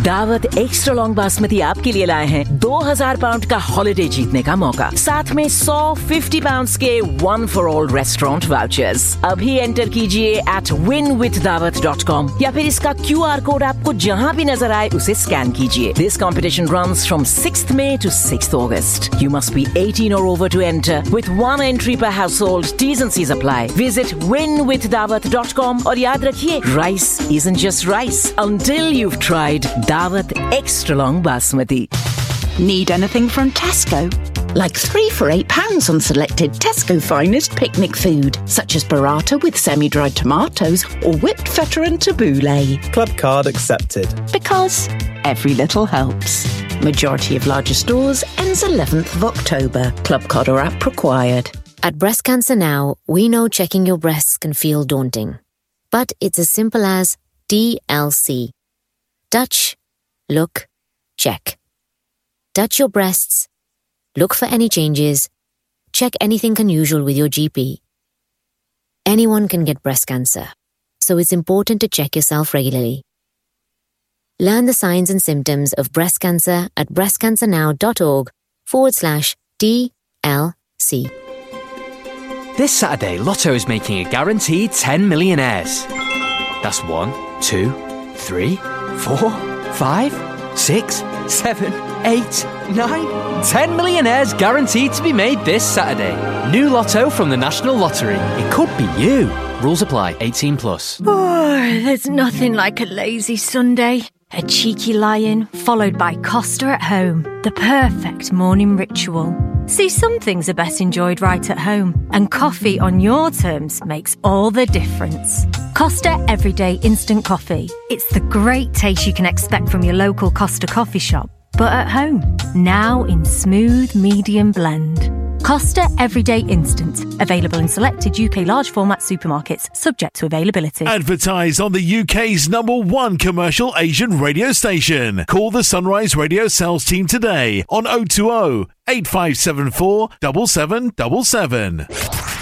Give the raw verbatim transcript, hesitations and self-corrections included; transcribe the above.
दावत extra long basmati आपके लिए लाए हैं दो हज़ार पाउंड का हॉलिडे जीतने का मौका, साथ में सौ फिफ्टी पाउंड्स के one for all restaurant vouchers. अभी एंटर कीजिए एट विन विथ दावत डॉट कॉम या फिर इसका क्यू आर कोड आपको जहां भी नजर आए उसे स्कैन कीजिए। This competition runs from sixth May to sixth August. You must be eighteen or over to enter with one entry per household. T's and C's apply. Visit win with dawat dot com और याद रखिए, rice isn't just rice until you've tried Dawat Extra Long Basmati. Need anything from Tesco? Like three for eight pounds on selected Tesco finest picnic food, such as burrata with semi-dried tomatoes or whipped feta and tabbouleh. Club card accepted. Because every little helps. Majority of larger stores ends eleventh of October. Club card or app required. At Breast Cancer Now, we know checking your breasts can feel daunting. But it's as simple as D L C. Touch, look, check. Touch your breasts. Look for any changes. Check anything unusual with your G P. Anyone can get breast cancer, so it's important to check yourself regularly. Learn the signs and symptoms of breast cancer at breastcancernow.org forward slash DLC. This Saturday, Lotto is making a guaranteed ten millionaires. That's one, two, three, four, five, six, seven, eight, nine, ten millionaires guaranteed to be made this Saturday. New Lotto from the National Lottery. It could be you. Rules apply. eighteen plus. Oh, there's nothing like a lazy Sunday. A cheeky lie-in, followed by Costa at home. The perfect morning ritual. See, some things are best enjoyed right at home, and coffee on your terms makes all the difference. Costa Everyday Instant Coffee. It's the great taste you can expect from your local Costa coffee shop, but at home. Now in smooth medium blend. Costa Everyday Instant. Available in selected U K large format supermarkets, subject to availability. Advertise on the U K's number one commercial Asian radio station. Call the Sunrise Radio sales team today on oh two oh, eight five seven four, seven seven seven seven.